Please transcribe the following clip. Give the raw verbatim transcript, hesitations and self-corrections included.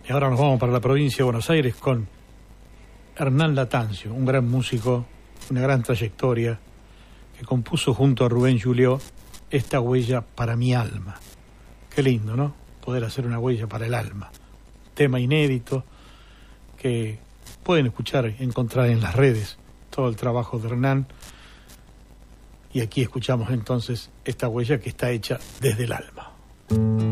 Y ahora nos vamos para la provincia de Buenos Aires con Hernán Latancio, un gran músico, una gran trayectoria, que compuso junto a Rubén Julió esta huella para mi alma. Qué lindo, ¿no? Poder hacer una huella para el alma. Tema inédito que pueden escuchar y encontrar en las redes todo el trabajo de Hernán. Y aquí escuchamos entonces esta huella que está hecha desde el alma.